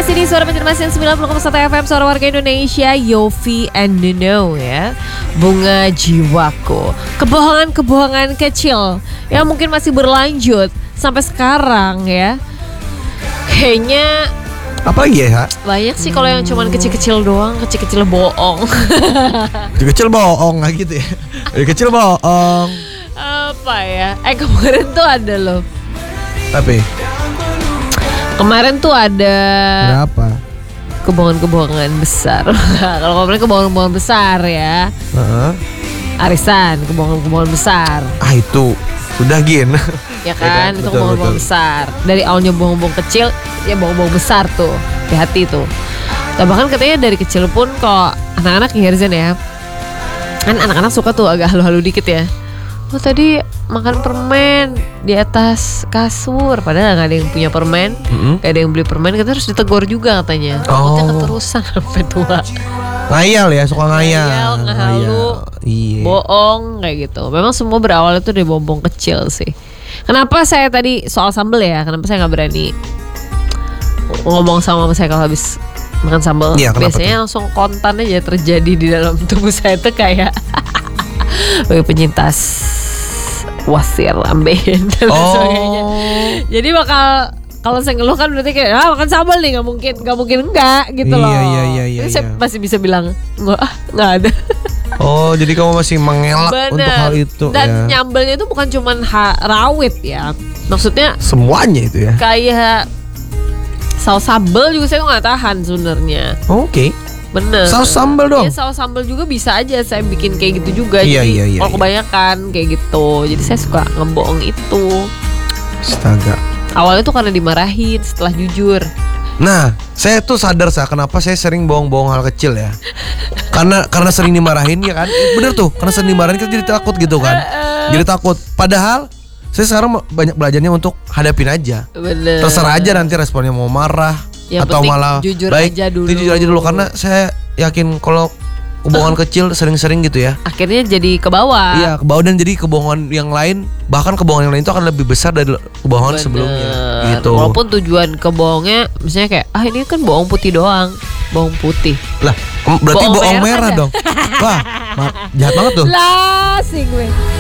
Masih di Suara Banjarmasin 90,1 FM, Suara Warga Indonesia, Yofi and Nuno ya. Bunga Jiwaku. Kebohongan-kebohongan kecil yang mungkin masih berlanjut sampai sekarang ya. Kayaknya apa ya? banyak sih kalau yang cuman kecil-kecil doang, kecil-kecil bohong. Kecil bohong nggak gitu ya? Kecil bohong. Apa ya? Kemarin tuh ada loh. Tapi kemarin tuh ada berapa? Kebohongan-kebohongan besar. Kalau kemarin kebohongan-kebohongan besar ya. Arisan, kebohongan-kebohongan besar. Itu udah gin. Ya kan, itu kebohongan-kebohongan besar. Dari awalnya bohong-bohong kecil, ya bohong-bohong besar tuh. Hati-hati tuh. Nah, bahkan katanya dari kecil pun kalau anak-anak ya Rizan ya, kan anak-anak suka tuh agak halu-halu dikit ya. Oh tadi makan permen di atas kasur, padahal nggak ada yang punya permen, nggak ada yang beli permen, kita harus ditegur juga katanya. Takutnya keterusan sampai tua. Ngayal ya, suka ngayal. Ngahalu, iya. Bohong kayak gitu. Memang semua berawal itu dari bohong kecil sih. Kenapa saya tadi soal sambal ya? Kenapa saya nggak berani ngomong sama mama saya kalau habis makan sambal? Iya, biasanya langsung kontan aja terjadi di dalam tubuh saya itu kayak bagi penyintas wasir ambeien dan sebagainya. Jadi bakal kalau saya ngeluh kan berarti kayak makan sambal nih nggak mungkin enggak gitu loh. Iya. Saya masih bisa bilang nggak ada. Jadi kamu masih mengelak untuk hal itu. Dan ya. nyambelnya itu bukan cuman rawit ya. Maksudnya semuanya itu ya. Kayak saus sambal juga saya nggak tahan sebenarnya. Oke. Bener. Saus sambal dong. Iya, saus sambal juga bisa aja saya bikin kayak gitu juga. Iya. Kalau kebanyakan kayak gitu, jadi saya suka ngebohong itu. Astaga. Awalnya tuh karena dimarahin, setelah jujur. Nah, saya tuh sadar kenapa saya sering bohong-bohong hal kecil ya. Karena sering dimarahin ya kan. Bener tuh, karena sering dimarahin kita jadi takut gitu kan. Jadi takut. Padahal saya sekarang banyak belajarnya untuk hadapin aja. Bener. Terserah aja nanti responnya mau marah yang atau malah jujur baik. aja dulu. Jujur aja dulu karena saya yakin kalau kebohongan kecil sering-sering gitu ya. Akhirnya jadi ke bawah. Iya, ke bawah dan jadi kebohongan yang lain, bahkan kebohongan yang lain itu akan lebih besar dari kebohongan sebelumnya. Gitu. Walaupun tujuan kebohongnya misalnya kayak ini kan bohong putih doang, bohong putih. Lah, berarti bohong merah dong. Wah, jahat banget tuh. Lah, sih gue.